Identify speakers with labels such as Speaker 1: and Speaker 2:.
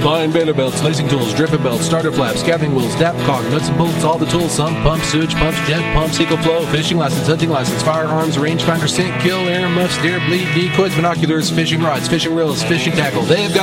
Speaker 1: Fine bailer belts, lacing tools, dripping belts, starter flaps, gathering wheels, dap caulk, nuts and bolts, all the tools, sump, pumps, sewage pumps, jet pumps, EcoFlow, fishing license, hunting license, firearms, rangefinder, scent, kill, air muffs, deer, bleed, decoys, binoculars, fishing rods, fishing reels, fishing tackle. They have got